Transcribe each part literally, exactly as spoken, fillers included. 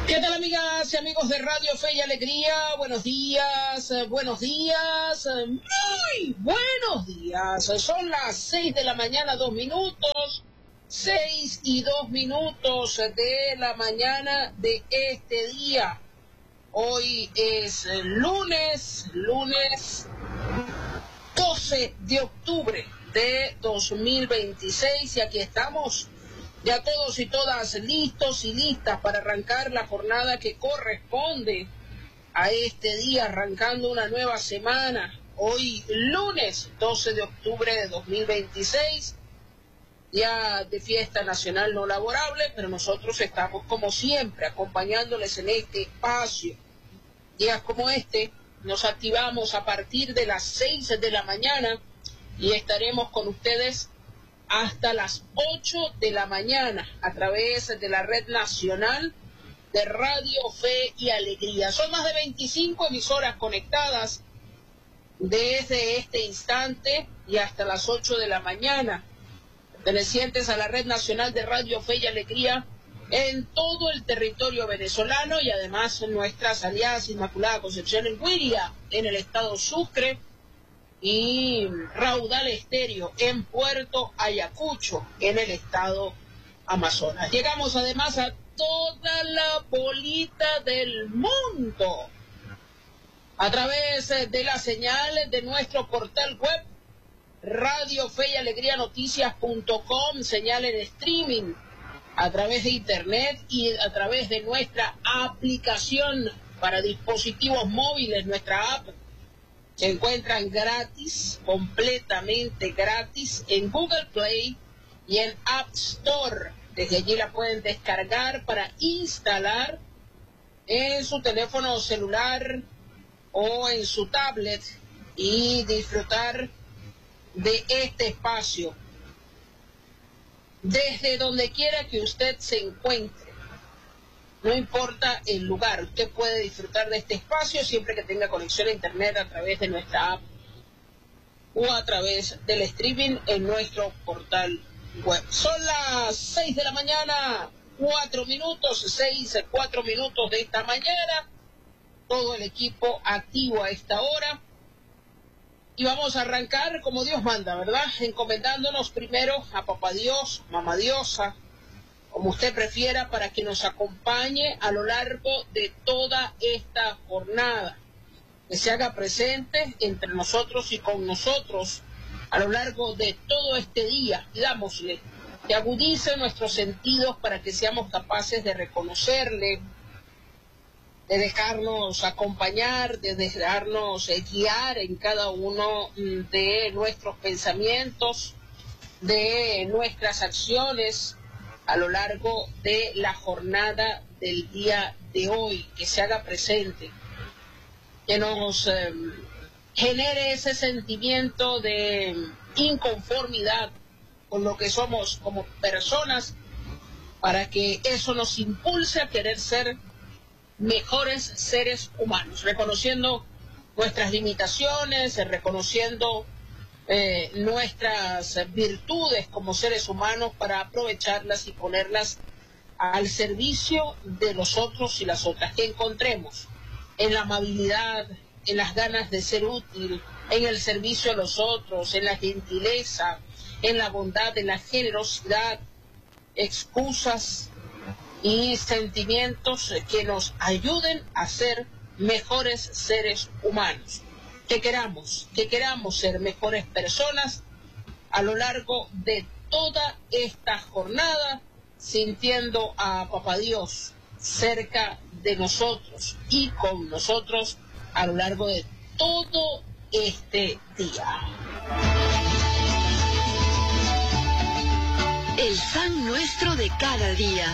¿Qué tal, amigas y amigos de Radio Fe y Alegría? Buenos días, eh, buenos días, eh, muy buenos días. Son las seis de la mañana, dos minutos, seis y dos minutos de la mañana de este día. Hoy es eh, lunes, lunes doce de octubre de dos mil veintiséis y aquí estamos. Ya todos y todas listos y listas para arrancar la jornada que corresponde a este día, arrancando una nueva semana. Hoy lunes doce de octubre de dos mil veintiséis, día de fiesta nacional no laborable, pero nosotros estamos como siempre acompañándoles en este espacio. Días como este nos activamos a partir de las seis de la mañana y estaremos con ustedes hasta las ocho de la mañana a través de la red nacional de Radio Fe y Alegría. Son más de veinticinco emisoras conectadas desde este instante y hasta las ocho de la mañana, pertenecientes a la red nacional de Radio Fe y Alegría en todo el territorio venezolano y además en nuestras aliadas Inmaculada Concepción en Guiria, en el estado Sucre, y Raudal Estéreo en Puerto Ayacucho, en el estado Amazonas. Llegamos además a toda la bolita del mundo a través de la señal de nuestro portal web Radio Fe y Alegría Noticias punto com, señal en streaming a través de internet y a través de nuestra aplicación para dispositivos móviles. Nuestra app se encuentran gratis, completamente gratis, en Google Play y en App Store. Desde allí la pueden descargar para instalar en su teléfono celular o en su tablet y disfrutar de este espacio desde donde quiera que usted se encuentre. No importa el lugar, usted puede disfrutar de este espacio siempre que tenga conexión a internet a través de nuestra app o a través del streaming en nuestro portal web. Son las seis de la mañana, cuatro minutos, seis, cuatro minutos de esta mañana. Todo el equipo activo a esta hora. Y vamos a arrancar como Dios manda, ¿verdad? Encomendándonos primero a Papá Dios, Mamá Diosa, como usted prefiera, para que nos acompañe a lo largo de toda esta jornada, que se haga presente entre nosotros y con nosotros a lo largo de todo este día. Pidámosle que agudice nuestros sentidos para que seamos capaces de reconocerle, de dejarnos acompañar, de dejarnos guiar en cada uno de nuestros pensamientos, de nuestras acciones a lo largo de la jornada del día de hoy, que se haga presente, que nos eh, genere ese sentimiento de inconformidad con lo que somos como personas, para que eso nos impulse a querer ser mejores seres humanos, reconociendo nuestras limitaciones, reconociendo Eh, nuestras virtudes como seres humanos para aprovecharlas y ponerlas al servicio de los otros y las otras, que encontremos en la amabilidad, en las ganas de ser útil, en el servicio a los otros, en la gentileza, en la bondad, en la generosidad, excusas y sentimientos que nos ayuden a ser mejores seres humanos. Que queramos, que queramos ser mejores personas a lo largo de toda esta jornada, sintiendo a Papá Dios cerca de nosotros y con nosotros a lo largo de todo este día. El pan nuestro de cada día.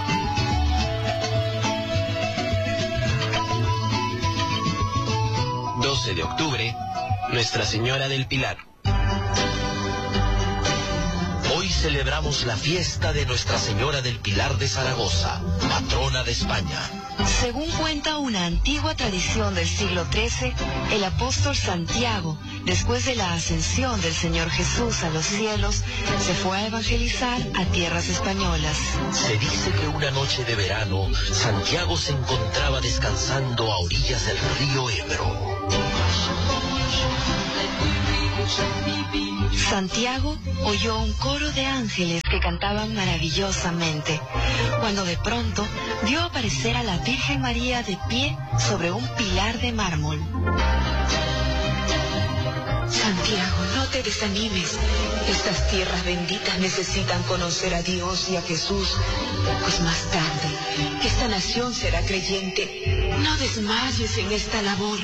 doce de octubre, Nuestra Señora del Pilar. Hoy celebramos la fiesta de Nuestra Señora del Pilar de Zaragoza, patrona de España. Según cuenta una antigua tradición del siglo trece, el apóstol Santiago, después de la ascensión del Señor Jesús a los cielos, se fue a evangelizar a tierras españolas. Se dice que una noche de verano, Santiago se encontraba descansando a orillas del río Ebro. Santiago oyó un coro de ángeles que cantaban maravillosamente, cuando de pronto vio aparecer a la Virgen María de pie sobre un pilar de mármol. Santiago, no te desanimes. Estas tierras benditas necesitan conocer a Dios y a Jesús, pues más tarde esta nación será creyente. No desmayes en esta labor.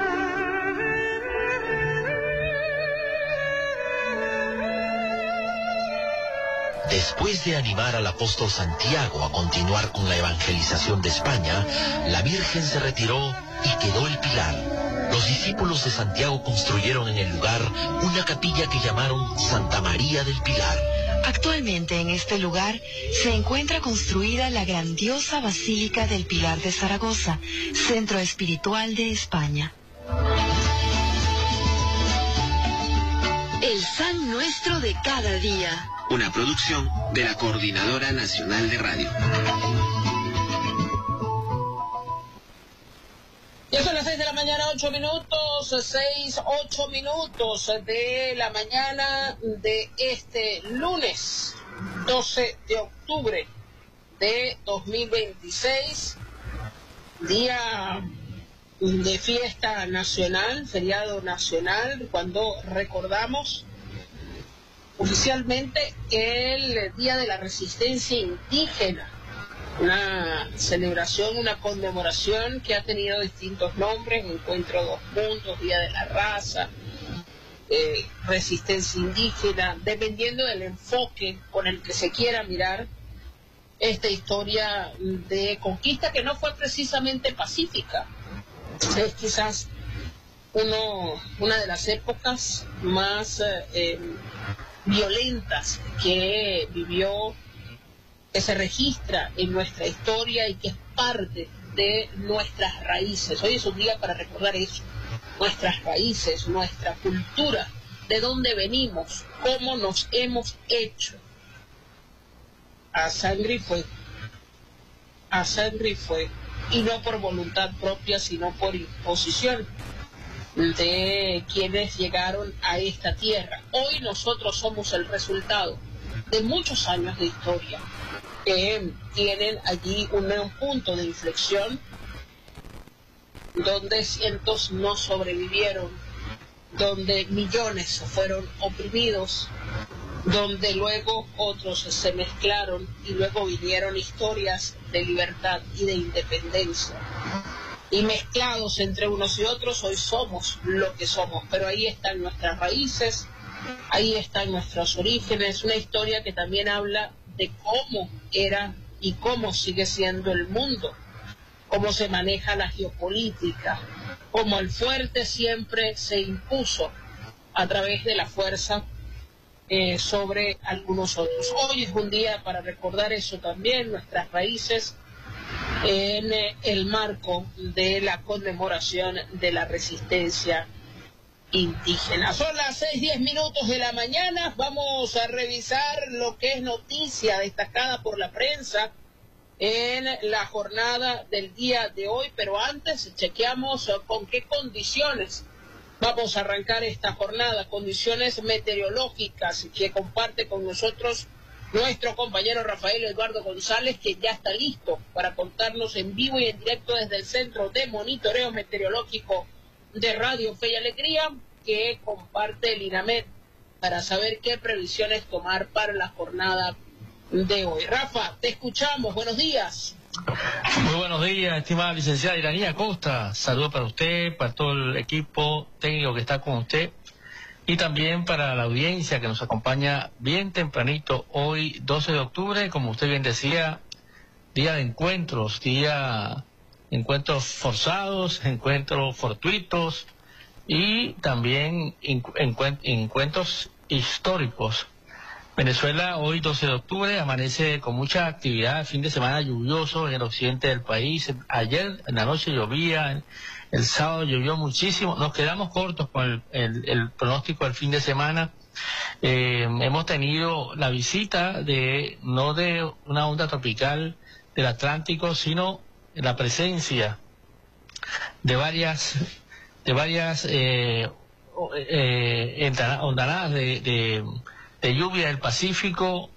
Después de animar al apóstol Santiago a continuar con la evangelización de España, la Virgen se retiró y quedó el pilar. Los discípulos de Santiago construyeron en el lugar una capilla que llamaron Santa María del Pilar. Actualmente en este lugar se encuentra construida la grandiosa Basílica del Pilar de Zaragoza, centro espiritual de España. El San Nuestro de cada día. Una producción de la Coordinadora Nacional de Radio. Ya son las seis de la mañana, ocho minutos, seis, ocho minutos de la mañana de este lunes, doce de octubre de dos mil veintiséis, día de fiesta nacional, feriado nacional, cuando recordamos oficialmente el Día de la Resistencia Indígena, una celebración, una conmemoración que ha tenido distintos nombres: Encuentro Dos Mundos, Día de la Raza, eh, Resistencia Indígena, dependiendo del enfoque con el que se quiera mirar esta historia de conquista, que no fue precisamente pacífica. Es quizás uno, una de las épocas más eh, violentas que vivió, que se registra en nuestra historia y que es parte de nuestras raíces. Hoy es un día para recordar eso, nuestras raíces, nuestra cultura, de dónde venimos, cómo nos hemos hecho. A sangre y fuego, a sangre y fuego, y no por voluntad propia, sino por imposición de quienes llegaron a esta tierra. Hoy nosotros somos el resultado de muchos años de historia que tienen allí un, un punto de inflexión donde cientos no sobrevivieron, donde millones fueron oprimidos, donde luego otros se mezclaron y luego vinieron historias de libertad y de independencia. Y mezclados entre unos y otros, hoy somos lo que somos, pero ahí están nuestras raíces, ahí están nuestros orígenes, una historia que también habla de cómo era y cómo sigue siendo el mundo, cómo se maneja la geopolítica, cómo el fuerte siempre se impuso a través de la fuerza eh, sobre algunos otros. Hoy es un día para recordar eso también, nuestras raíces, en el marco de la conmemoración de la resistencia indígena. Son las seis, diez minutos de la mañana. Vamos a revisar lo que es noticia destacada por la prensa en la jornada del día de hoy, pero antes chequeamos con qué condiciones vamos a arrancar esta jornada, condiciones meteorológicas que comparte con nosotros nuestro compañero Rafael Eduardo González, que ya está listo para contarnos en vivo y en directo desde el Centro de Monitoreo Meteorológico de Radio Fe y Alegría, que comparte el INAMED, para saber qué previsiones tomar para la jornada de hoy. Rafa, te escuchamos, buenos días. Muy buenos días, estimada licenciada Iranía Costa. Saludos para usted, para todo el equipo técnico que está con usted, y también para la audiencia que nos acompaña bien tempranito hoy, doce de octubre, como usted bien decía, día de encuentros, día de encuentros forzados, encuentros fortuitos y también encuent encuentros históricos. Venezuela hoy doce de octubre amanece con mucha actividad, fin de semana lluvioso en el occidente del país. Ayer en la noche llovía, el sábado llovió muchísimo. Nos quedamos cortos con el, el, el pronóstico del fin de semana. Eh, hemos tenido la visita de, no de una onda tropical del Atlántico, sino la presencia de varias, de varias eh, eh, ondanadas de, de de lluvia del Pacífico,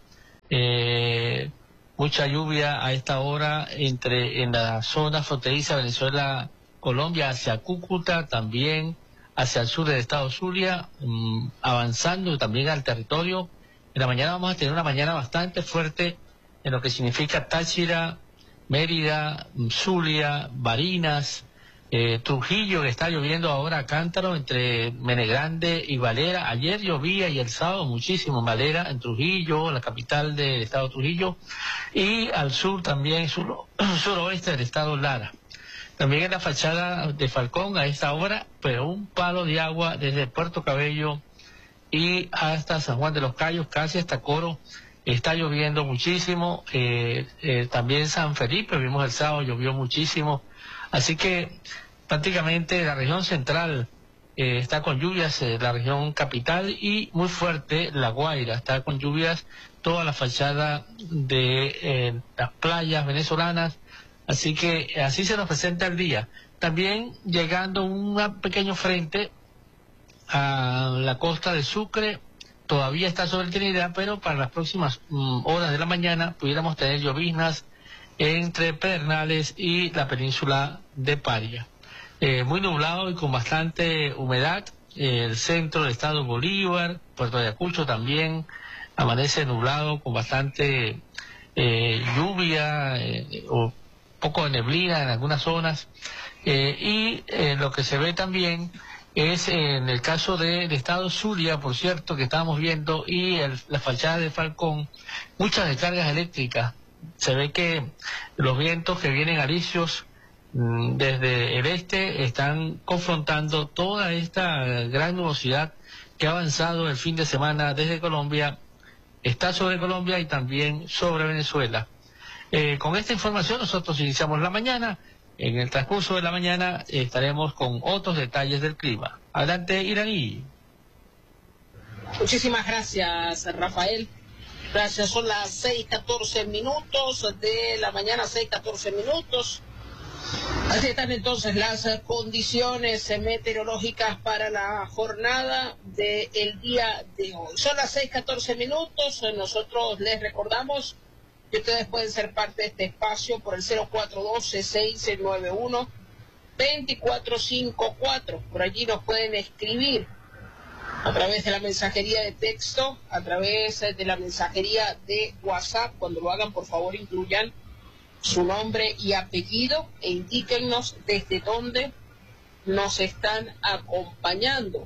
eh, mucha lluvia a esta hora entre en la zona fronteriza Venezuela-Colombia hacia Cúcuta, también hacia el sur del estado Zulia, mmm, avanzando también al territorio. En la mañana vamos a tener una mañana bastante fuerte en lo que significa Táchira, Mérida, Zulia, Barinas, Eh, Trujillo, que está lloviendo ahora a cántaro entre Menegrande y Valera. Ayer llovía y el sábado muchísimo en Valera, en Trujillo, la capital del estado Trujillo, y al sur también, sur, suroeste del estado Lara. También en la fachada de Falcón a esta hora, pero un palo de agua desde Puerto Cabello y hasta San Juan de los Cayos, casi hasta Coro, está lloviendo muchísimo. Eh, eh, también San Felipe, vimos el sábado, llovió muchísimo. Así que prácticamente la región central eh, está con lluvias, eh, la región capital, y muy fuerte La Guaira, está con lluvias toda la fachada de eh, las playas venezolanas. Así que así se nos presenta el día. También llegando un pequeño frente a la costa de Sucre, todavía está sobre Trinidad, pero para las próximas mm, horas de la mañana pudiéramos tener lloviznas entre Pedernales y la península de Paria. Eh, muy nublado y con bastante humedad. Eh, el centro del estado Bolívar, Puerto Ayacucho también amanece nublado con bastante eh, lluvia eh, o poco de neblina en algunas zonas. Eh, y eh, lo que se ve también es en el caso del estado Zulia, por cierto, que estábamos viendo, y el, la fachada de Falcón, muchas descargas eléctricas. Se ve que los vientos que vienen alisios mmm, desde el este están confrontando toda esta gran nubosidad que ha avanzado el fin de semana desde Colombia, está sobre Colombia y también sobre Venezuela. Eh, con esta información nosotros iniciamos la mañana. En el transcurso de la mañana eh, estaremos con otros detalles del clima. Adelante, Iraní. Muchísimas gracias, Rafael. Gracias, son las seis catorce minutos de la mañana, seis catorce minutos. Así están entonces las condiciones meteorológicas para la jornada del día de hoy. Son las seis catorce minutos, nosotros les recordamos que ustedes pueden ser parte de este espacio por el cero cuatro uno dos, seis nueve uno, dos cuatro cinco cuatro. Por allí nos pueden escribir a través de la mensajería de texto, a través de la mensajería de WhatsApp. Cuando lo hagan, por favor, incluyan su nombre y apellido e indíquennos desde dónde nos están acompañando.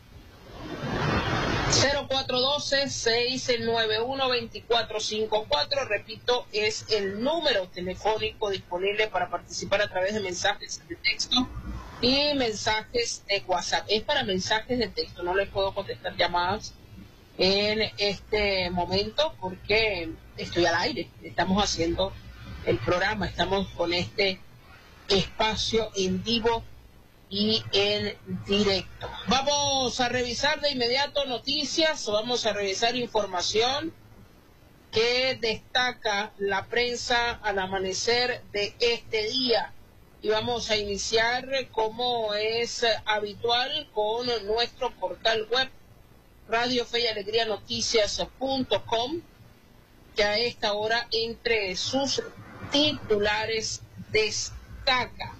cero cuatro uno dos, seis nueve uno, dos cuatro cinco cuatro, repito, es el número telefónico disponible para participar a través de mensajes de texto y mensajes de WhatsApp. Es para mensajes de texto, no les puedo contestar llamadas en este momento porque estoy al aire, estamos haciendo el programa, estamos con este espacio en vivo y en directo. Vamos a revisar de inmediato noticias, vamos a revisar información que destaca la prensa al amanecer de este día. Y vamos a iniciar, como es habitual, con nuestro portal web Radio Fe y Alegría Noticias punto com, que a esta hora entre sus titulares destaca: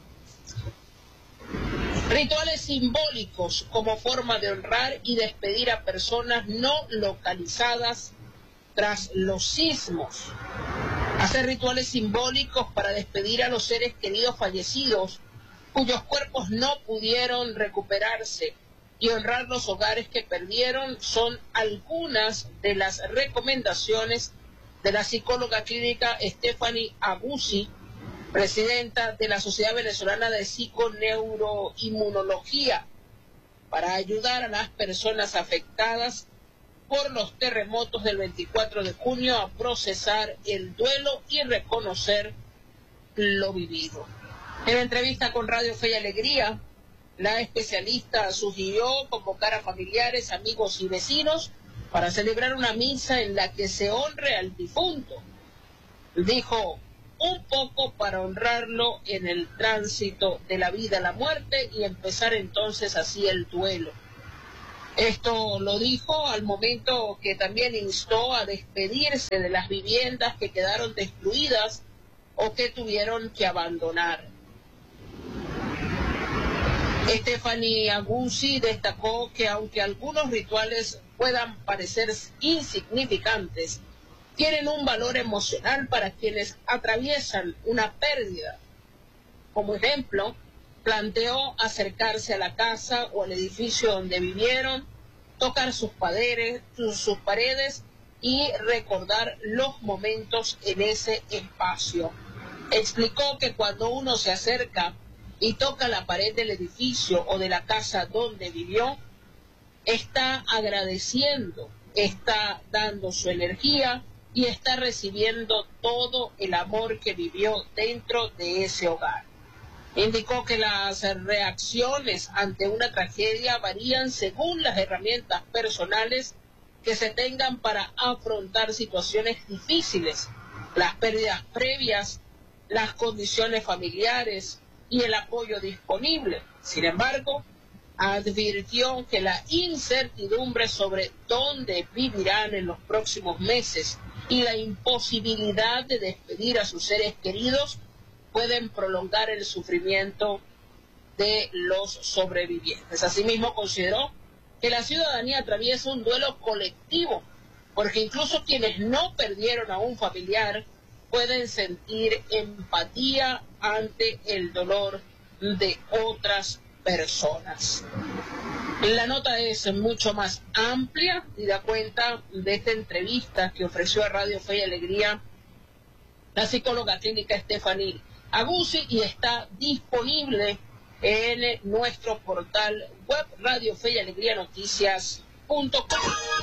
rituales simbólicos como forma de honrar y despedir a personas no localizadas tras los sismos. Hacer rituales simbólicos para despedir a los seres queridos fallecidos cuyos cuerpos no pudieron recuperarse y honrar los hogares que perdieron son algunas de las recomendaciones de la psicóloga clínica Stephanie Abusi, presidenta de la Sociedad Venezolana de Psiconeuroinmunología, para ayudar a las personas afectadas por los terremotos del veinticuatro de junio a procesar el duelo y reconocer lo vivido. En la entrevista con Radio Fe y Alegría, la especialista sugirió convocar a familiares, amigos y vecinos para celebrar una misa en la que se honre al difunto. Dijo, un poco para honrarlo en el tránsito de la vida a la muerte y empezar entonces así el duelo. Esto lo dijo al momento que también instó a despedirse de las viviendas que quedaron destruidas o que tuvieron que abandonar. Stephanie Aguzzi destacó que aunque algunos rituales puedan parecer insignificantes, tienen un valor emocional para quienes atraviesan una pérdida. Como ejemplo, planteó acercarse a la casa o al edificio donde vivieron, tocar sus paredes, sus, sus paredes y recordar los momentos en ese espacio. Explicó que cuando uno se acerca y toca la pared del edificio o de la casa donde vivió, está agradeciendo, está dando su energía y está recibiendo todo el amor que vivió dentro de ese hogar. Indicó que las reacciones ante una tragedia varían según las herramientas personales que se tengan para afrontar situaciones difíciles, las pérdidas previas, las condiciones familiares y el apoyo disponible. Sin embargo, advirtió que la incertidumbre sobre dónde vivirán en los próximos meses y la imposibilidad de despedir a sus seres queridos pueden prolongar el sufrimiento de los sobrevivientes. Asimismo, consideró que la ciudadanía atraviesa un duelo colectivo, porque incluso quienes no perdieron a un familiar pueden sentir empatía ante el dolor de otras personas. La nota es mucho más amplia y da cuenta de esta entrevista que ofreció a Radio Fe y Alegría la psicóloga clínica Stephanie Aguzzi y está disponible en nuestro portal web Radio Fe y Alegría Noticias punto com.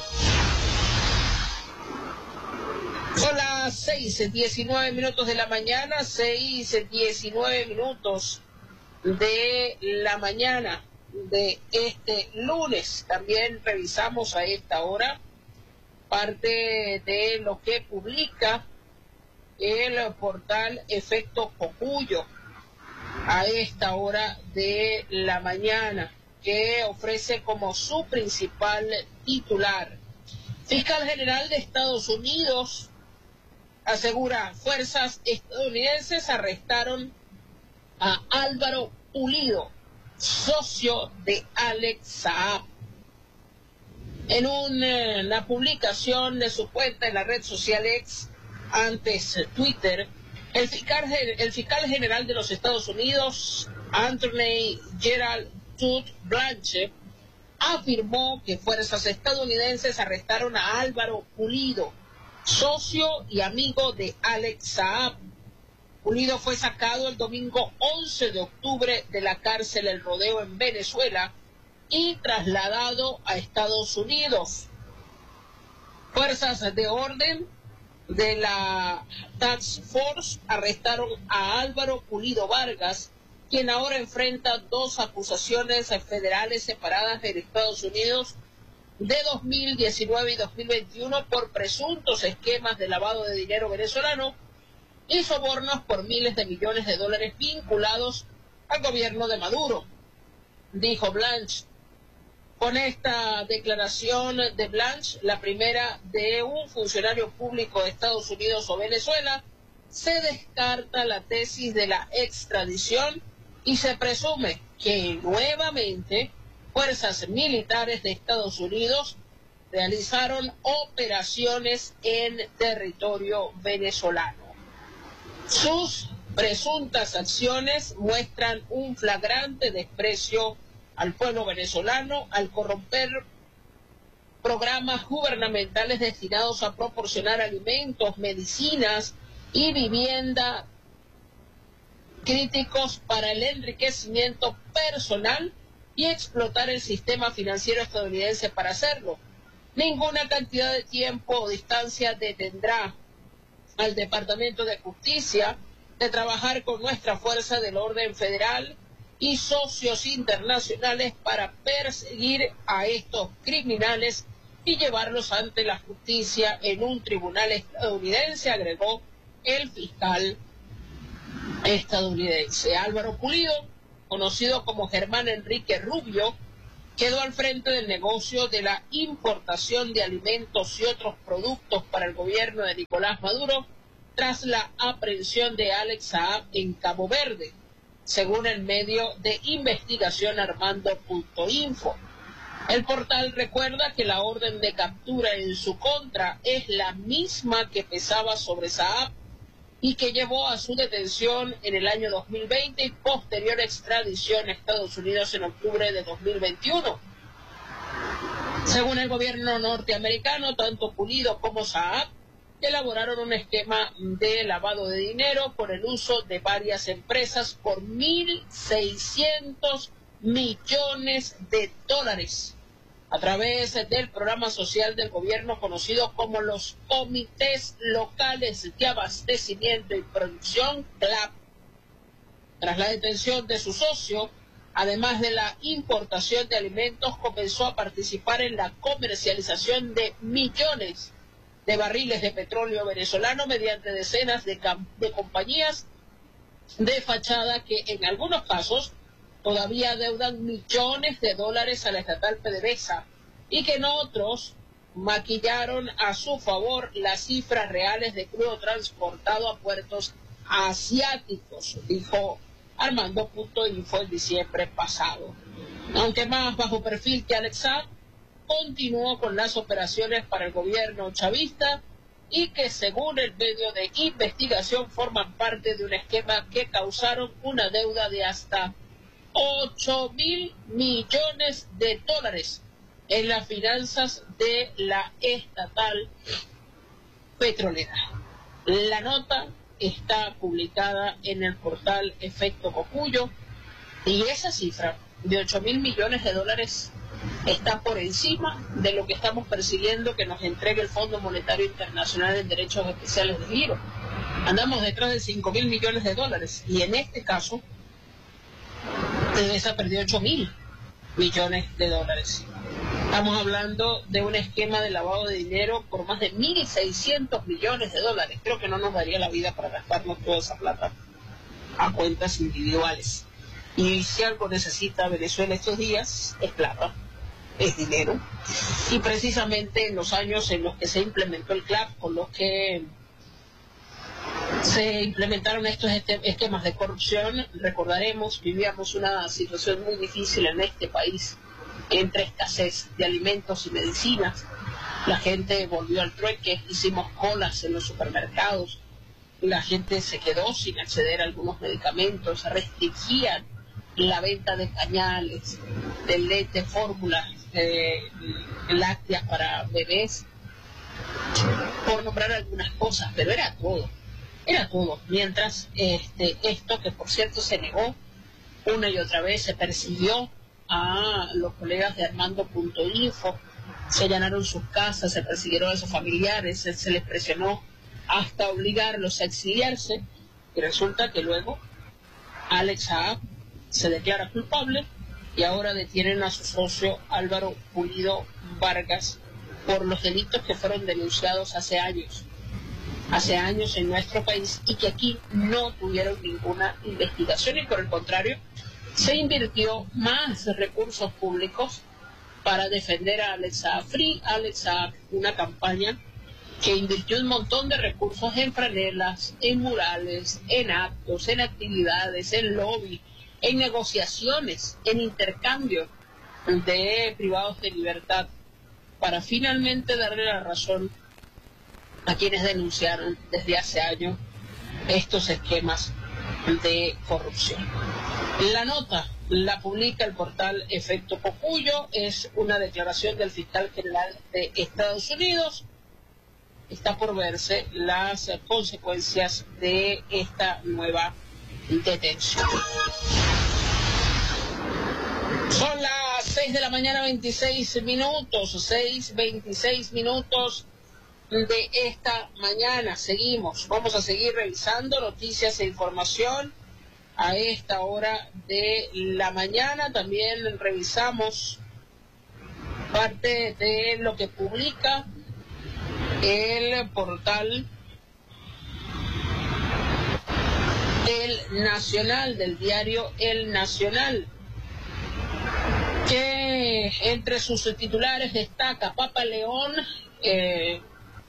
Son las seis, diecinueve minutos de la mañana, seis, diecinueve minutos de la mañana de este lunes. También revisamos a esta hora parte de lo que publica el portal Efecto Cocuyo a esta hora de la mañana, que ofrece como su principal titular: Fiscal General de Estados Unidos asegura, fuerzas estadounidenses arrestaron a Álvaro Pulido, socio de Alex Saab. En una, una publicación de su cuenta en la red social X, antes Twitter, el fiscal, el fiscal general de los Estados Unidos, Anthony Gerald Todd Blanche, afirmó que fuerzas estadounidenses arrestaron a Álvaro Pulido, socio y amigo de Alex Saab. Pulido fue sacado el domingo once de octubre de la cárcel El Rodeo en Venezuela y trasladado a Estados Unidos. Fuerzas de orden de la Task Force arrestaron a Álvaro Pulido Vargas, quien ahora enfrenta dos acusaciones federales separadas en Estados Unidos de dos mil diecinueve y dos mil veintiuno por presuntos esquemas de lavado de dinero venezolano y sobornos por miles de millones de dólares vinculados al gobierno de Maduro, dijo Blanche. Con esta declaración de Blanche, la primera de un funcionario público de Estados Unidos o Venezuela, se descarta la tesis de la extradición y se presume que nuevamente fuerzas militares de Estados Unidos realizaron operaciones en territorio venezolano. Sus presuntas acciones muestran un flagrante desprecio al pueblo venezolano al corromper programas gubernamentales destinados a proporcionar alimentos, medicinas y vivienda críticos para el enriquecimiento personal y explotar el sistema financiero estadounidense para hacerlo. Ninguna cantidad de tiempo o distancia detendrá al Departamento de Justicia de trabajar con nuestra fuerza del orden federal y socios internacionales para perseguir a estos criminales y llevarlos ante la justicia en un tribunal estadounidense, agregó el fiscal estadounidense. Álvaro Pulido, conocido como Germán Enrique Rubio, quedó al frente del negocio de la importación de alimentos y otros productos para el gobierno de Nicolás Maduro tras la aprehensión de Alex Saab en Cabo Verde, según el medio de investigación Armando punto info. El portal recuerda que la orden de captura en su contra es la misma que pesaba sobre Saab y que llevó a su detención en el año dos mil veinte y posterior extradición a Estados Unidos en octubre de dos mil veintiuno. Según el gobierno norteamericano, tanto Pulido como Saab elaboraron un esquema de lavado de dinero por el uso de varias empresas por mil seiscientos millones de dólares a través del programa social del gobierno conocido como los Comités Locales de Abastecimiento y Producción, C L A P. Tras la detención de su socio, además de la importación de alimentos, comenzó a participar en la comercialización de millones de barriles de petróleo venezolano mediante decenas de, de compañías de fachada que en algunos casos todavía adeudan millones de dólares a la estatal PDVSA y que en otros maquillaron a su favor las cifras reales de crudo transportado a puertos asiáticos, dijo Armando punto info en diciembre pasado. Aunque más bajo perfil que Alex Saab, continuó con las operaciones para el gobierno chavista y que según el medio de investigación forman parte de un esquema que causaron una deuda de hasta ocho mil millones de dólares en las finanzas de la estatal petrolera. La nota está publicada en el portal Efecto Cocuyo y esa cifra de ocho mil millones de dólares está por encima de lo que estamos persiguiendo que nos entregue el Fondo Monetario Internacional en Derechos Especiales de Giro. Andamos detrás de cinco mil millones de dólares y en este caso PDVSA perdió ocho mil millones de dólares. Estamos hablando de un esquema de lavado de dinero por más de mil seiscientos millones de dólares. Creo que no nos daría la vida para gastarnos toda esa plata a cuentas individuales. Y si algo necesita Venezuela estos días, es plata, es dinero. Y precisamente en los años en los que se implementó el C L A P, con los que se implementaron estos esquemas de corrupción, recordaremos, vivíamos una situación muy difícil en este país, entre escasez de alimentos y medicinas. La gente volvió al trueque, hicimos colas en los supermercados, la gente se quedó sin acceder a algunos medicamentos, restringían la venta de pañales, de leche, fórmulas eh, lácteas para bebés, por nombrar algunas cosas, pero era todo, era todo. Mientras este, esto, que por cierto se negó una y otra vez, se persiguió a los colegas de Armando punto info, se allanaron sus casas, se persiguieron a sus familiares, se, se les presionó hasta obligarlos a exiliarse, y resulta que luego Alex Saab se declara culpable y ahora detienen a su socio Álvaro Pulido Vargas por los delitos que fueron denunciados hace años, hace años en nuestro país y que aquí no tuvieron ninguna investigación y por el contrario se invirtió más recursos públicos para defender a Alex Saab. Free Alex Saab, una campaña que invirtió un montón de recursos en franelas, en murales, en actos, en actividades, en lobby, en negociaciones, en intercambio de privados de libertad, para finalmente darle la razón a quienes denunciaron desde hace años estos esquemas de corrupción. La nota la publica el portal Efecto Cocuyo, es una declaración del fiscal general de Estados Unidos. Está por verse las consecuencias de esta nueva detención. Son las seis seis de la mañana, veintiséis minutos, seis, veintiséis minutos de esta mañana. Seguimos, vamos a seguir revisando noticias e información a esta hora de la mañana. También revisamos parte de lo que publica el portal El Nacional, del diario El Nacional, que entre sus titulares destaca Papa León, eh,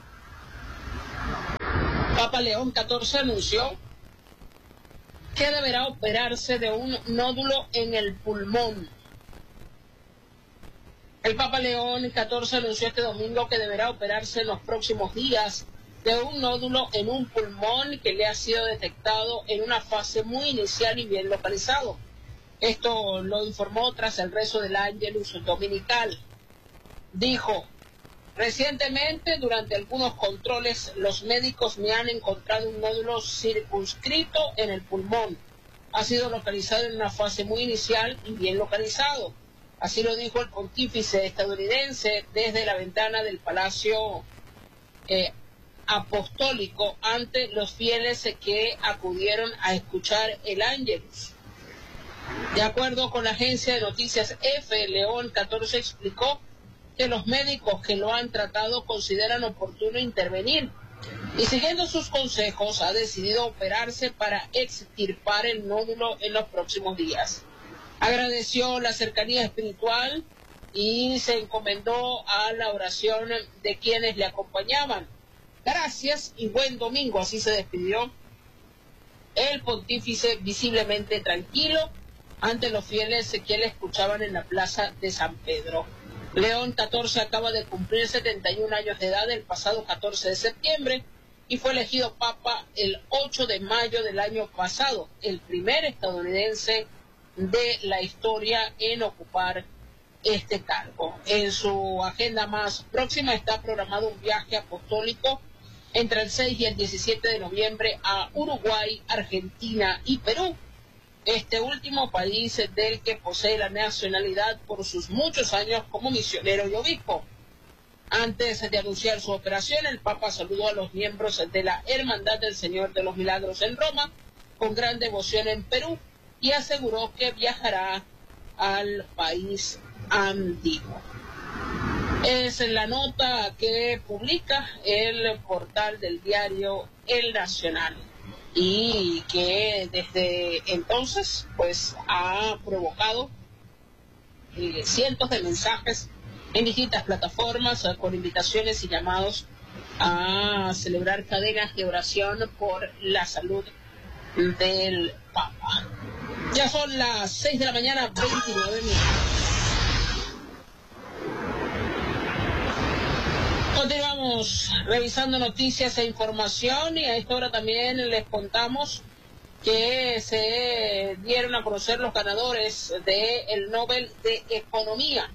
Papa León catorce anunció que deberá operarse de un nódulo en el pulmón. El Papa León catorce anunció este domingo que deberá operarse en los próximos días de un nódulo en un pulmón que le ha sido detectado en una fase muy inicial y bien localizado. Esto lo informó tras el rezo del Ángelus dominical. Dijo: recientemente, durante algunos controles, los médicos me han encontrado un nódulo circunscrito en el pulmón. Ha sido localizado en una fase muy inicial y bien localizado. Así lo dijo el pontífice estadounidense desde la ventana del Palacio eh, Apostólico ante los fieles que acudieron a escuchar el Ángelus. De acuerdo con la agencia de noticias F, León catorce explicó que los médicos que lo han tratado consideran oportuno intervenir y, siguiendo sus consejos, ha decidido operarse para extirpar el nódulo en los próximos días. Agradeció la cercanía espiritual y se encomendó a la oración de quienes le acompañaban. Gracias y buen domingo, así se despidió el pontífice, visiblemente tranquilo ante los fieles que le escuchaban en la plaza de San Pedro. León catorce acaba de cumplir setenta y un años de edad el pasado catorce de septiembre y fue elegido papa el ocho de mayo del año pasado, el primer estadounidense de la historia en ocupar este cargo. En su agenda más próxima está programado un viaje apostólico entre el seis y el diecisiete de noviembre a Uruguay, Argentina y Perú, este último país del que posee la nacionalidad por sus muchos años como misionero y obispo. Antes de anunciar su operación, el Papa saludó a los miembros de la Hermandad del Señor de los Milagros en Roma, con gran devoción en Perú, y aseguró que viajará al país andino. Es la nota que publica el portal del diario El Nacional y que desde entonces pues ha provocado eh, cientos de mensajes en distintas plataformas eh, con invitaciones y llamados a celebrar cadenas de oración por la salud del Papa. Ya son las seis de la mañana, veintinueve minutos. Continuamos revisando noticias e información y a esta hora también les contamos que se dieron a conocer los ganadores del Nobel de Economía.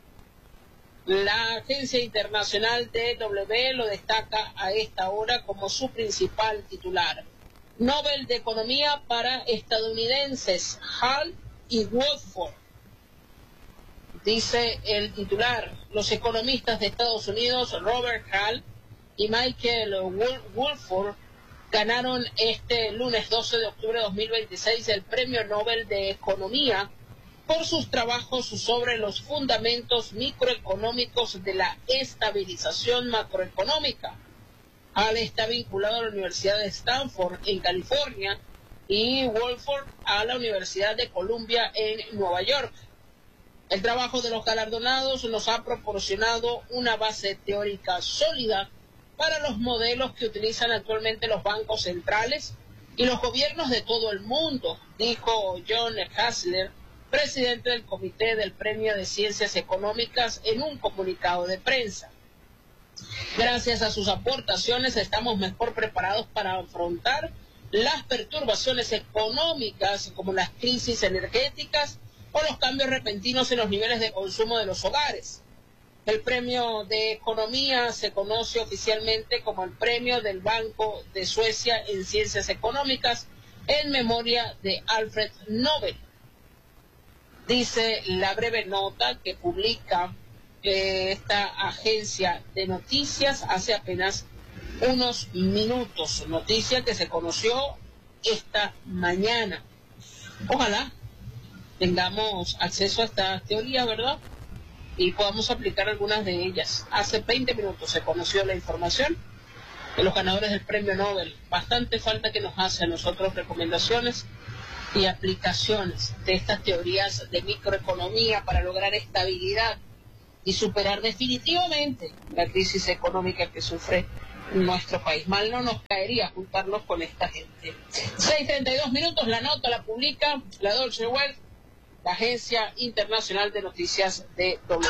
La agencia internacional D W lo destaca a esta hora como su principal titular. Nobel de Economía para estadounidenses, Hall y Woodford. Dice el titular: los economistas de Estados Unidos, Robert Hall y Michael Woodford, ganaron este lunes doce de octubre de dos mil veintiséis el Premio Nobel de Economía por sus trabajos sobre los fundamentos microeconómicos de la estabilización macroeconómica. Hall está vinculado a la Universidad de Stanford en California y Woodford a la Universidad de Columbia en Nueva York. El trabajo de los galardonados nos ha proporcionado una base teórica sólida para los modelos que utilizan actualmente los bancos centrales y los gobiernos de todo el mundo, dijo John Hassler, presidente del Comité del Premio de Ciencias Económicas, en un comunicado de prensa. Gracias a sus aportaciones estamos mejor preparados para afrontar las perturbaciones económicas como las crisis energéticas o los cambios repentinos en los niveles de consumo de los hogares. El Premio de Economía se conoce oficialmente como el Premio del Banco de Suecia en Ciencias Económicas en memoria de Alfred Nobel. dice la breve nota que publica eh, esta agencia de noticias hace apenas unos minutos, noticia que se conoció esta mañana. Ojalá tengamos acceso a esta teoría, ¿verdad? Y podamos aplicar algunas de ellas. Hace veinte minutos se conoció la información de los ganadores del premio Nobel. Bastante falta que nos hace a nosotros recomendaciones y aplicaciones de estas teorías de microeconomía para lograr estabilidad y superar definitivamente la crisis económica que sufre nuestro país. Mal no nos caería juntarnos con esta gente. seis treinta y dos minutos, la nota la publica la Deutsche Welle, la agencia internacional de noticias de W.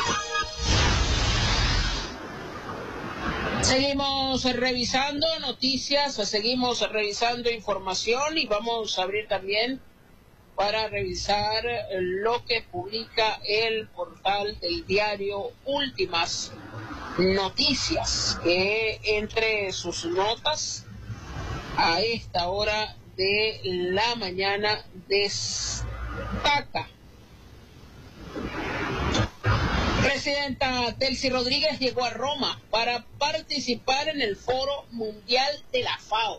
Seguimos revisando noticias, seguimos revisando información y vamos a abrir también para revisar lo que publica el portal del diario Últimas Noticias, que entre sus notas a esta hora de la mañana destaca: Presidenta Delcy Rodríguez llegó a Roma para participar en el Foro Mundial de la FAO.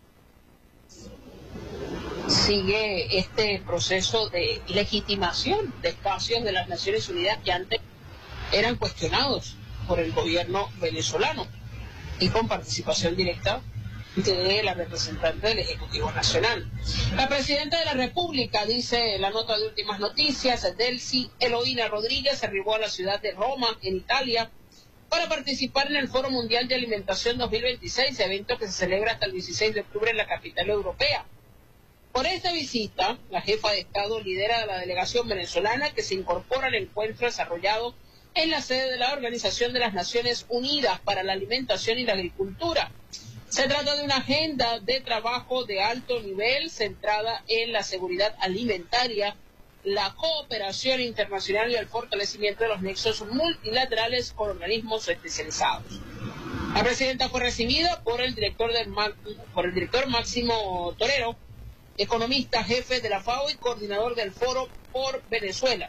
Sigue este proceso de legitimación de espacios de las Naciones Unidas que antes eran cuestionados por el gobierno venezolano y con participación directa de la representante del Ejecutivo Nacional. La presidenta de la República, dice la nota de Últimas Noticias, Delcy Eloína Rodríguez, arribó a la ciudad de Roma, en Italia, para participar en el Foro Mundial de Alimentación dos mil veintiséis, evento que se celebra hasta el dieciséis de octubre en la capital europea. Por esta visita, la jefa de Estado lidera la delegación venezolana que se incorpora al encuentro desarrollado en la sede de la Organización de las Naciones Unidas para la Alimentación y la Agricultura. Se trata de una agenda de trabajo de alto nivel centrada en la seguridad alimentaria, la cooperación internacional y el fortalecimiento de los nexos multilaterales con organismos especializados. La presidenta fue recibida por el director, del, por el director Máximo Torero, economista jefe de la FAO y coordinador del Foro por Venezuela.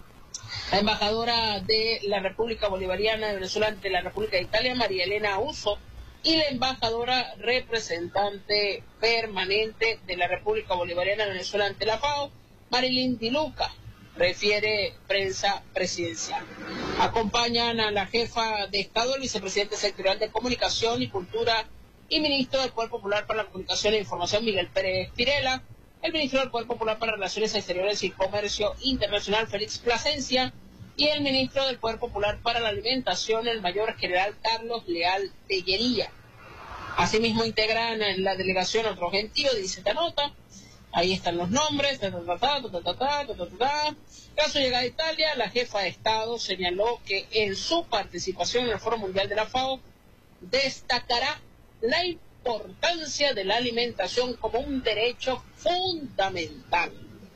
La embajadora de la República Bolivariana de Venezuela ante la República de Italia, María Elena Auso, y la embajadora representante permanente de la República Bolivariana de Venezuela ante la FAO, Marilyn Di Luca, refiere prensa presidencial. Acompañan a la jefa de Estado, el vicepresidente sectorial de Comunicación y Cultura y ministro del Poder Popular para la Comunicación e Información, Miguel Pérez Pirela, el ministro del Poder Popular para Relaciones Exteriores y Comercio Internacional, Félix Plasencia, y el ministro del Poder Popular para la Alimentación, el mayor general Carlos Leal Tellería. Asimismo integran en la delegación otro gentío, dice esta nota. Ahí están los nombres. Ta, ta, ta, ta, ta, ta, ta, ta, ta, ta. Tras su llegada a Italia, la jefa de Estado señaló que en su participación en el Foro Mundial de la FAO destacará la importancia de la alimentación como un derecho fundamental.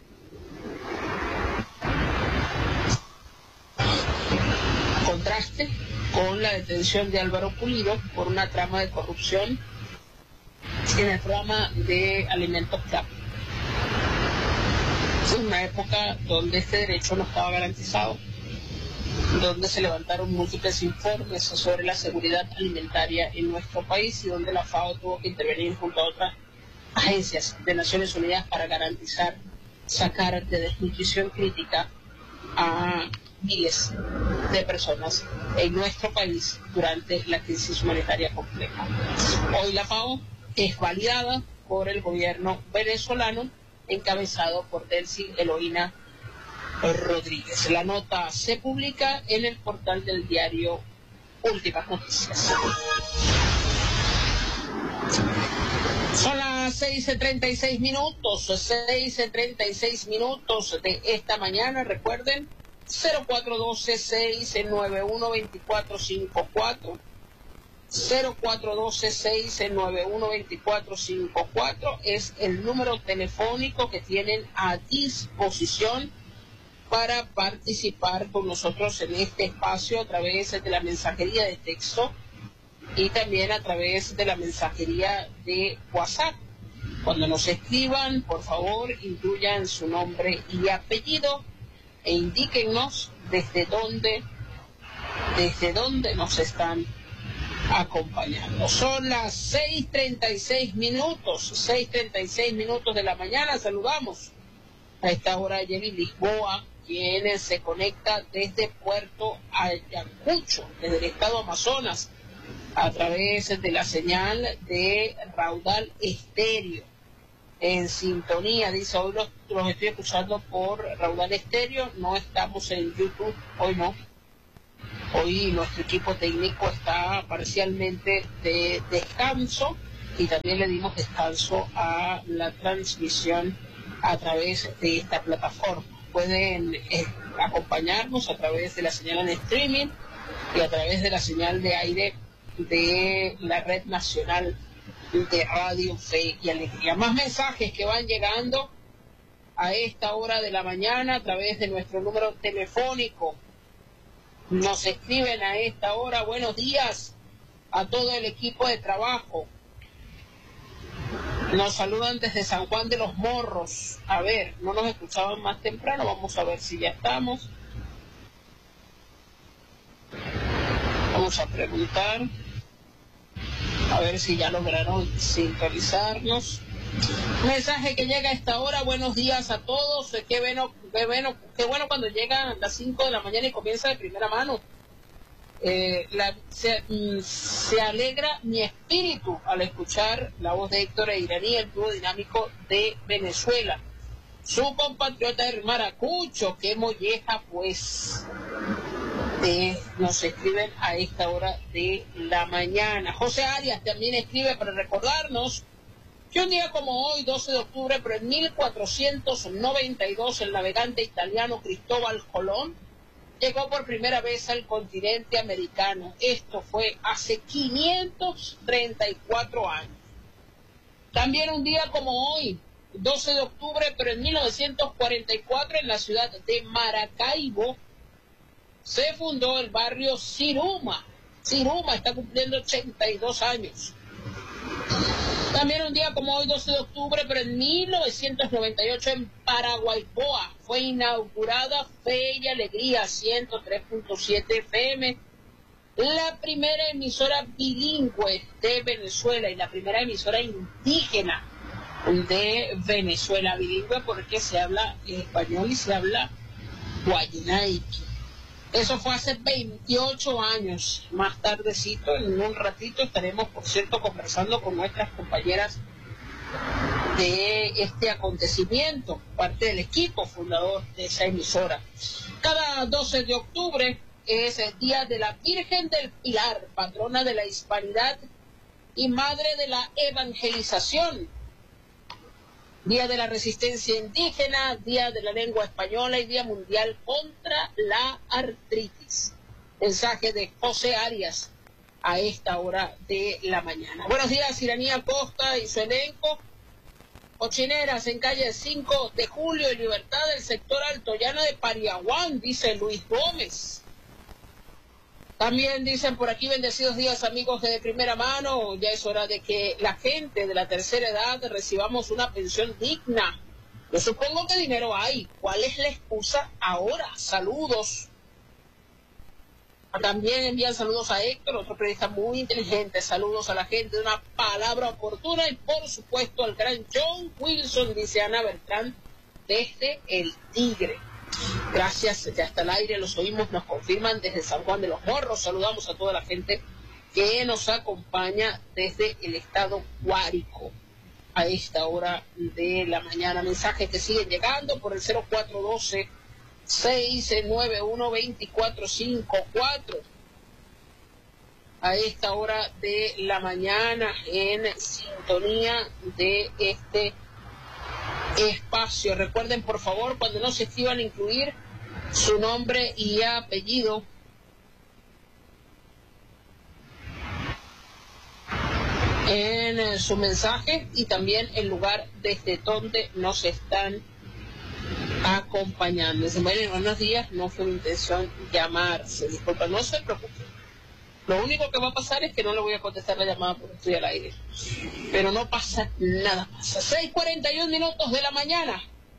Contraste con la detención de Álvaro Pulido por una trama de corrupción en el programa de alimentos C L A P. Es una época donde este derecho no estaba garantizado, donde se levantaron múltiples informes sobre la seguridad alimentaria en nuestro país y donde la FAO tuvo que intervenir junto a otras agencias de Naciones Unidas para garantizar sacar de desnutrición crítica a miles de personas en nuestro país durante la crisis humanitaria compleja. Hoy la FAO es validada por el gobierno venezolano encabezado por Delcy Eloína Rodríguez. La nota se publica en el portal del diario Últimas Noticias. Son las seis y treinta y seis minutos, seis y treinta y seis minutos de esta mañana. Recuerden, cero cuatro uno dos, seis nueve uno, dos cuatro cinco cuatro, cero cuatro uno dos, seis nueve uno, dos cuatro cinco cuatro es el número telefónico que tienen a disposición para participar con nosotros en este espacio a través de la mensajería de texto y también a través de la mensajería de WhatsApp. Cuando nos escriban, por favor, incluyan su nombre y apellido e indíquennos desde dónde, desde dónde nos están acompañando. Son las seis treinta y seis minutos, seis treinta y seis minutos de la mañana. Saludamos a esta hora a Jenny Lisboa, quien se conecta desde Puerto Ayacucho, desde el estado Amazonas, a través de la señal de Raudal Estéreo. En sintonía, dice, hoy los, los estoy escuchando por Raudal Estéreo, no estamos en YouTube, hoy no. Hoy nuestro equipo técnico está parcialmente de descanso y también le dimos descanso a la transmisión a través de esta plataforma. Pueden eh, acompañarnos a través de la señal en streaming y a través de la señal de aire de la Red Nacional de Radio Fe y Alegría. Más mensajes que van llegando a esta hora de la mañana a través de nuestro número telefónico. Nos escriben a esta hora, buenos días a todo el equipo de trabajo. Nos saludan desde San Juan de los Morros. A ver, no nos escuchaban más temprano, vamos a ver si ya estamos. Vamos a preguntar, a ver si ya lograron sintonizarnos. Mensaje que llega a esta hora, buenos días a todos, qué bueno, qué bueno, qué bueno cuando llegan las cinco de la mañana y comienza de primera mano. Eh, la, se, se alegra mi espíritu al escuchar la voz de Héctor Iraní, el dúo dinámico de Venezuela. Su compatriota de Maracucho, qué molleja pues. Eh, nos escriben a esta hora de la mañana. José Arias también escribe para recordarnos que un día como hoy, doce de octubre, pero en mil cuatrocientos noventa y dos, el navegante italiano Cristóbal Colón llegó por primera vez al continente americano. Esto fue hace quinientos treinta y cuatro años. También un día como hoy, doce de octubre, pero en mil novecientos cuarenta y cuatro, en la ciudad de Maracaibo, se fundó el barrio Siruma. Siruma está cumpliendo ochenta y dos años. También un día como hoy, doce de octubre, pero en mil novecientos noventa y ocho, en Paraguaypoa, fue inaugurada Fe y Alegría ciento tres punto siete F M, la primera emisora bilingüe de Venezuela y la primera emisora indígena de Venezuela. Bilingüe porque se habla español y se habla guayanaiqui. Eso fue hace veintiocho años. Más tardecito, en un ratito, estaremos, por cierto, conversando con nuestras compañeras de este acontecimiento, parte del equipo fundador de esa emisora. Cada doce de octubre es el Día de la Virgen del Pilar, patrona de la hispanidad y madre de la evangelización. Día de la Resistencia Indígena, Día de la Lengua Española y Día Mundial contra la Artritis. Mensaje de José Arias a esta hora de la mañana. Buenos días, Iranía Costa y su elenco. Cochineras en calle cinco de julio y Libertad del sector altoyano de Pariaguán, dice Luis Gómez. También dicen por aquí, bendecidos días amigos de primera mano, ya es hora de que la gente de la tercera edad recibamos una pensión digna. Yo supongo que dinero hay. ¿Cuál es la excusa ahora? Saludos. También envían saludos a Héctor, otro periodista muy inteligente. Saludos a la gente de Una Palabra Oportuna y por supuesto al gran John Wilson, dice Ana Bertrán, desde El Tigre. Gracias, ya está al aire, los oímos, nos confirman desde San Juan de los Morros. Saludamos a toda la gente que nos acompaña desde el estado Guárico a esta hora de la mañana. Mensajes que siguen llegando por el cero cuatro uno dos, seis nueve uno, dos cuatro cinco cuatro a esta hora de la mañana en sintonía de este espacio. Recuerden por favor, cuando nos escriban, incluir su nombre y apellido en su mensaje y también el lugar desde donde nos están acompañando. Dicen, bueno, buenos días, no fue mi intención llamarse, disculpa, no se preocupe. Lo único que va a pasar es que no le voy a contestar la llamada porque estoy al aire. Pero no pasa nada más. seis cuarenta y uno minutos de la mañana.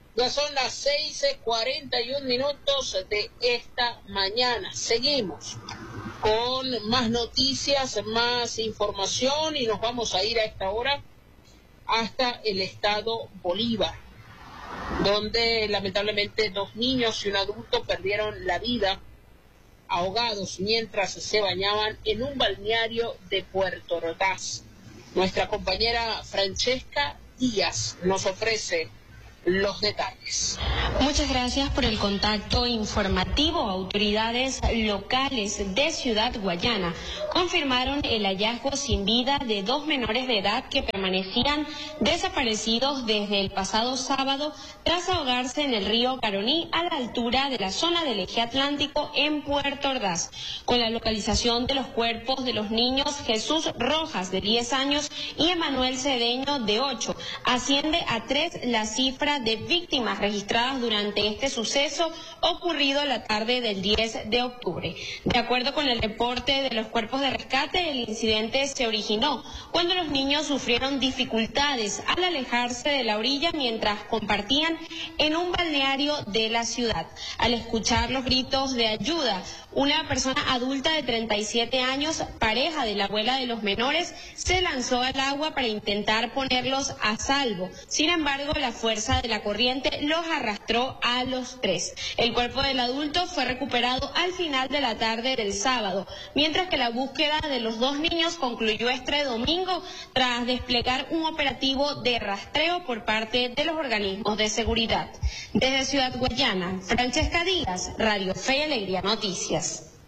Ya son las seis cuarenta y un minutos de esta mañana. Seguimos con más noticias, más información y nos vamos a ir a esta hora hasta el estado Bolívar, donde lamentablemente dos niños y un adulto perdieron la vida ahogados mientras se bañaban en un balneario de Puerto Ordaz. Nuestra compañera Francesca Díaz nos ofrece los detalles. Muchas gracias por el contacto informativo. Autoridades locales de Ciudad Guayana confirmaron el hallazgo sin vida de dos menores de edad que permanecían desaparecidos desde el pasado sábado tras ahogarse en el río Caroní a la altura de la zona del eje atlántico en Puerto Ordaz. Con la localización de los cuerpos de los niños Jesús Rojas de diez años y Emanuel Cedeño de ocho, asciende a tres la cifra de víctimas registradas durante este suceso ocurrido la tarde del diez de octubre. De acuerdo con el reporte de los cuerpos de rescate, el incidente se originó cuando los niños sufrieron dificultades al alejarse de la orilla mientras compartían en un balneario de la ciudad. Al escuchar los gritos de ayuda, una persona adulta de treinta y siete años, pareja de la abuela de los menores, se lanzó al agua para intentar ponerlos a salvo. Sin embargo, la fuerza de la corriente los arrastró a los tres. El cuerpo del adulto fue recuperado al final de la tarde del sábado, mientras que la búsqueda de los dos niños concluyó este domingo tras desplegar un operativo de rastreo por parte de los organismos de seguridad. Desde Ciudad Guayana, Francesca Díaz, Radio Fe y Alegría Noticias.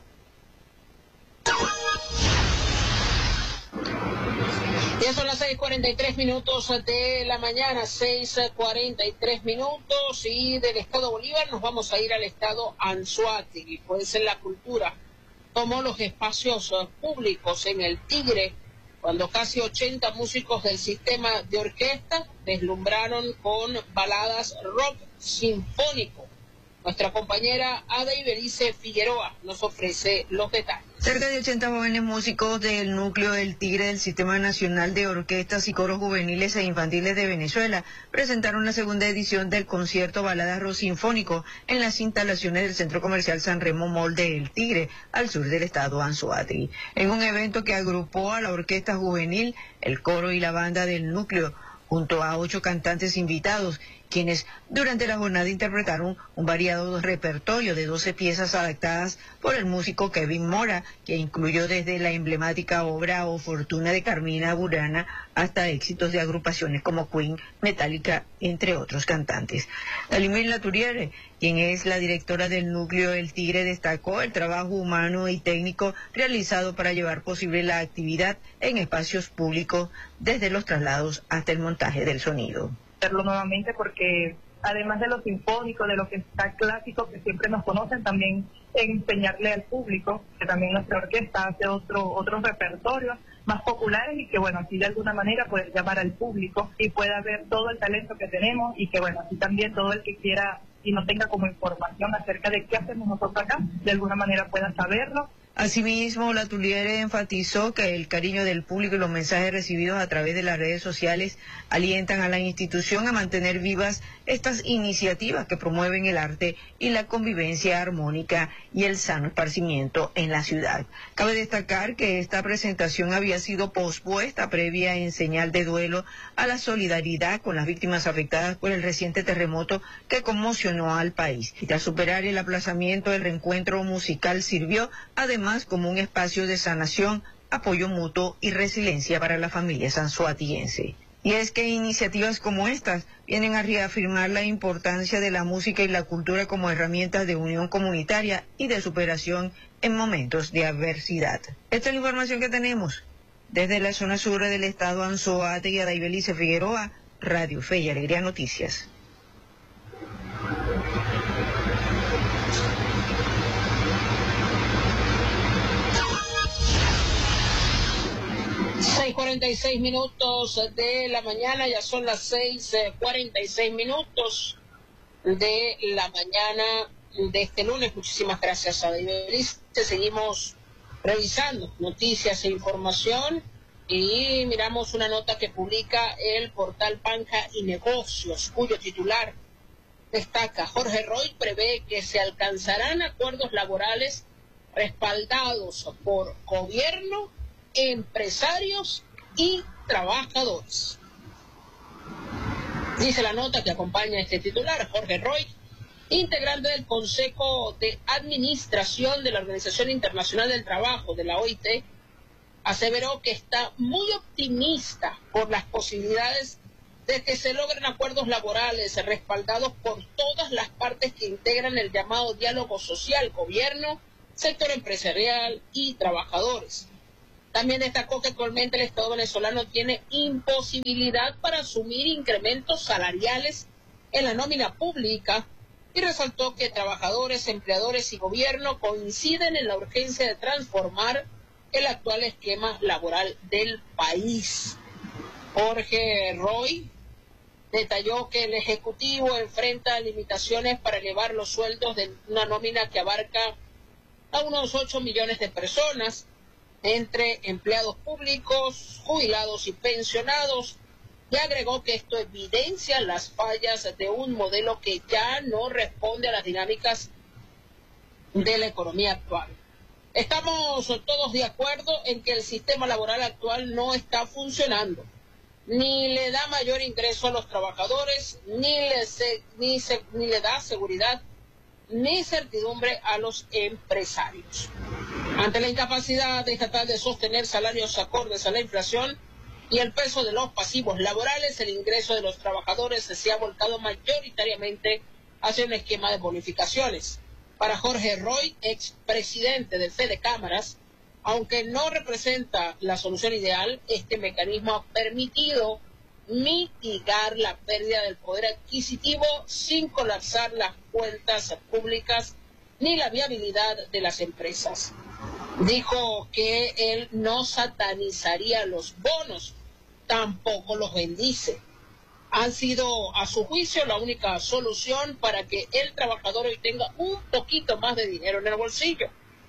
Ya son las seis cuarenta y tres minutos de la mañana, seis cuarenta y tres minutos, y del estado Bolívar nos vamos a ir al estado Anzoátegui. Pues en la cultura tomó los espacios públicos en el Tigre, cuando casi ochenta músicos del sistema de orquesta deslumbraron con baladas rock sinfónico. Nuestra compañera Ada Iberice Figueroa nos ofrece los detalles. Cerca de ochenta jóvenes músicos del núcleo del Tigre del Sistema Nacional de Orquestas y Coros Juveniles e Infantiles de Venezuela presentaron la segunda edición del concierto Baladas Rock Sinfónico en las instalaciones del Centro Comercial San Remo Mall de El Tigre, al sur del estado Anzoátegui, en un evento que agrupó a la orquesta juvenil, el coro y la banda del núcleo, junto a ocho cantantes invitados, quienes durante la jornada interpretaron un variado repertorio de doce piezas adaptadas por el músico Kevin Mora, que incluyó desde la emblemática obra O Fortuna de Carmina Burana hasta éxitos de agrupaciones como Queen, Metallica, entre otros cantantes. Dalimir Laturiere, quien es la directora del núcleo El Tigre, destacó el trabajo humano y técnico realizado para llevar posible la actividad en espacios públicos, desde los traslados hasta el montaje del sonido. Hacerlo nuevamente porque además de lo sinfónico, de lo que está clásico, que siempre nos conocen, también enseñarle al público que también nuestra orquesta hace otro, otros repertorios más populares y que bueno, así de alguna manera poder llamar al público y pueda ver todo el talento que tenemos y que bueno, así también todo el que quiera y no tenga como información acerca de qué hacemos nosotros acá, de alguna manera pueda saberlo. Asimismo, Laturiere enfatizó que el cariño del público y los mensajes recibidos a través de las redes sociales alientan a la institución a mantener vivas estas iniciativas que promueven el arte y la convivencia armónica y el sano esparcimiento en la ciudad. Cabe destacar que esta presentación había sido pospuesta previa en señal de duelo a la solidaridad con las víctimas afectadas por el reciente terremoto que conmocionó al país. Y tras superar el aplazamiento, el reencuentro musical sirvió además como un espacio de sanación, apoyo mutuo y resiliencia para la familia sanzoatiguense. Y es que iniciativas como estas vienen a reafirmar la importancia de la música y la cultura como herramientas de unión comunitaria y de superación en momentos de adversidad. Esta es la información que tenemos desde la zona sur del estado Anzoátegui. Ada Iberice Figueroa, Radio Fe y Alegría Noticias. seis cuarenta y seis minutos de la mañana, ya son las seis cuarenta y seis minutos de la mañana de este lunes. Muchísimas gracias a David. Seguimos revisando noticias e información y miramos una nota que publica el portal Banca y Negocios, cuyo titular Destaca, Jorge Roy prevé que se alcanzarán acuerdos laborales respaldados por gobierno, empresarios y trabajadores. Dice la nota que acompaña este titular, Jorge Roy, integrante del Consejo de Administración de la Organización Internacional del Trabajo, de la O I T, aseveró que está muy optimista por las posibilidades de que se logren acuerdos laborales respaldados por todas las partes que integran el llamado diálogo social, gobierno, sector empresarial y trabajadores. También destacó que actualmente el Estado venezolano tiene imposibilidad para asumir incrementos salariales en la nómina pública y resaltó que trabajadores, empleadores y gobierno coinciden en la urgencia de transformar el actual esquema laboral del país. Jorge Roy detalló que el Ejecutivo enfrenta limitaciones para elevar los sueldos de una nómina que abarca a unos ocho millones de personas, entre empleados públicos, jubilados y pensionados, y agregó que esto evidencia las fallas de un modelo que ya no responde a las dinámicas de la economía actual. Estamos todos de acuerdo en que el sistema laboral actual no está funcionando, ni le da mayor ingreso a los trabajadores, ni le, se, ni, se, ni le da seguridad ni certidumbre a los empresarios. Ante la incapacidad estatal de sostener salarios acordes a la inflación y el peso de los pasivos laborales, el ingreso de los trabajadores se ha volcado mayoritariamente hacia un esquema de bonificaciones. Para Jorge Roy, expresidente del Fede Cámaras, aunque no representa la solución ideal, este mecanismo ha permitido mitigar la pérdida del poder adquisitivo sin colapsar las cuentas públicas ni la viabilidad de las empresas. Dijo que él no satanizaría los bonos, tampoco los bendice. Han sido, a su juicio, la única solución para que el trabajador hoy tenga un poquito más de dinero en el bolsillo.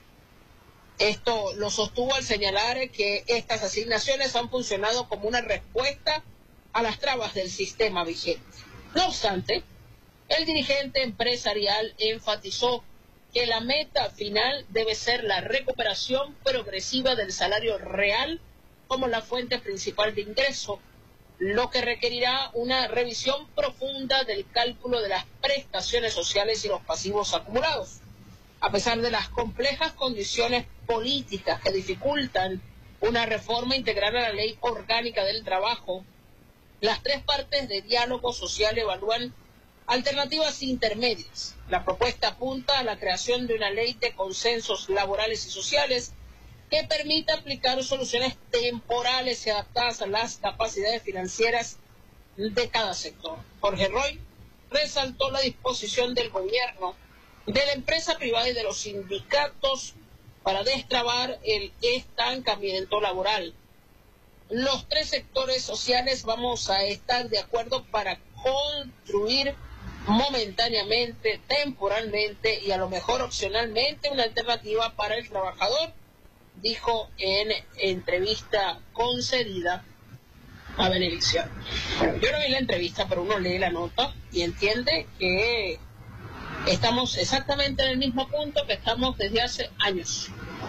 Esto lo sostuvo al señalar que estas asignaciones han funcionado como una respuesta a las trabas del sistema vigente. No obstante, el dirigente empresarial enfatizó que la meta final debe ser la recuperación progresiva del salario real como la fuente principal de ingreso, lo que requerirá una revisión profunda del cálculo de las prestaciones sociales y los pasivos acumulados. A pesar de las complejas condiciones políticas que dificultan una reforma integral a la ley orgánica del trabajo, las tres partes de diálogo social evalúan alternativas intermedias. La propuesta apunta a la creación de una ley de consensos laborales y sociales que permita aplicar soluciones temporales y adaptadas a las capacidades financieras de cada sector. Jorge Roy resaltó la disposición del gobierno, de la empresa privada y de los sindicatos para destrabar el estancamiento laboral. Los tres sectores sociales vamos a estar de acuerdo para construir momentáneamente, temporalmente y a lo mejor opcionalmente una alternativa para el trabajador, dijo en entrevista concedida a Venevisión. Bueno, yo no vi la entrevista, pero uno lee la nota y entiende que estamos exactamente en el mismo punto que estamos desde hace años.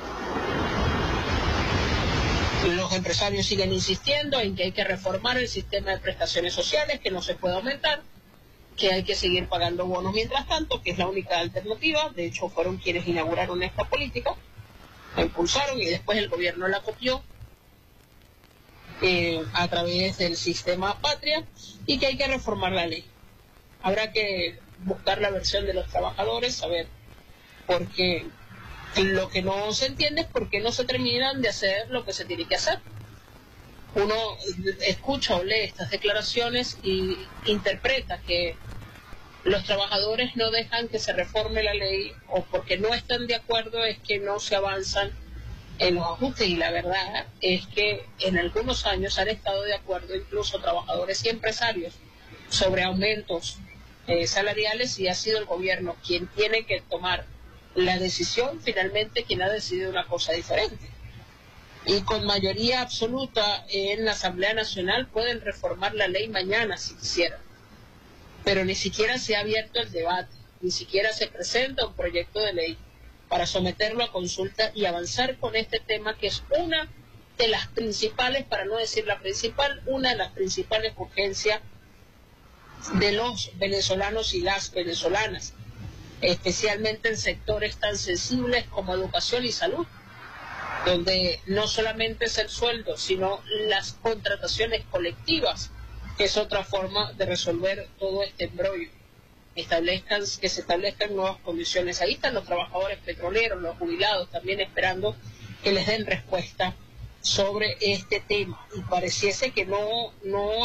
Los empresarios siguen insistiendo en que hay que reformar el sistema de prestaciones sociales, que no se puede aumentar, que hay que seguir pagando bonos mientras tanto, que es la única alternativa. De hecho, fueron quienes inauguraron esta política, la impulsaron y después el gobierno la copió eh, a través del sistema Patria, y que hay que reformar la ley. Habrá que buscar la versión de los trabajadores, saber por qué. Lo que no se entiende es por qué no se terminan de hacer lo que se tiene que hacer. Uno escucha o lee estas declaraciones y interpreta que los trabajadores no dejan que se reforme la ley, o porque no están de acuerdo es que no se avanzan en los ajustes, y la verdad es que en algunos años han estado de acuerdo incluso trabajadores y empresarios sobre aumentos eh, salariales, y ha sido el gobierno quien tiene que tomar la decisión, finalmente quien ha decidido una cosa diferente. Y con mayoría absoluta en la Asamblea Nacional pueden reformar la ley mañana si quisieran. pero ni siquiera se ha abierto el debate, ni siquiera se presenta un proyecto de ley para someterlo a consulta y avanzar con este tema, que es una de las principales, para no decir la principal, una de las principales urgencias de los venezolanos y las venezolanas, especialmente en sectores tan sensibles como educación y salud, donde no solamente es el sueldo, sino las contrataciones colectivas, que es otra forma de resolver todo este embrollo. Establezcan, que se establezcan nuevas condiciones. Ahí están los trabajadores petroleros, los jubilados, también esperando que les den respuesta sobre este tema. Y pareciese que no, no